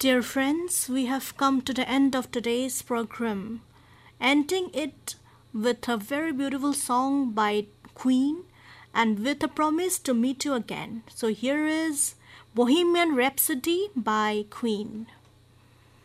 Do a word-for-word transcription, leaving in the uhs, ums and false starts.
Dear friends, we have come to the end of today's program, ending it with a very beautiful song by Queen and with a promise to meet you again. So here is Bohemian Rhapsody by Queen.